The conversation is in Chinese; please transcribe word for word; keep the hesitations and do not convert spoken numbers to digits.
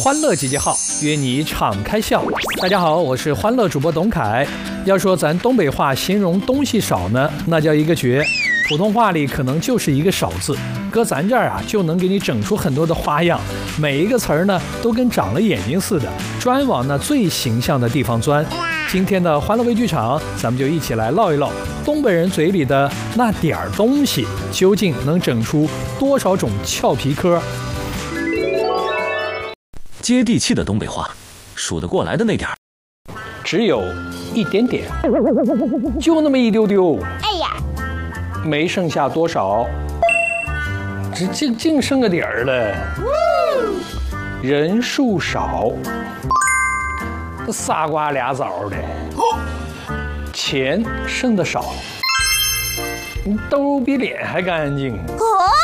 欢乐集结号，约你敞开笑。大家好，我是欢乐主播董凯。要说咱东北话形容东西少呢，那叫一个绝。普通话里可能就是一个少字，搁咱这儿啊就能给你整出很多的花样。每一个词儿呢都跟长了眼睛似的，专往那最形象的地方钻。今天的欢乐微剧场，咱们就一起来唠一唠东北人嘴里的那点儿东西，究竟能整出多少种俏皮嗑？ 接地气的东北话，数得过来的那点儿， 只有一点点，就那么一丢丢。 哎呀， 没剩下多少，只净净剩个底儿了。人数少，仨瓜俩枣的。钱剩的少，兜比脸还干净。 哦，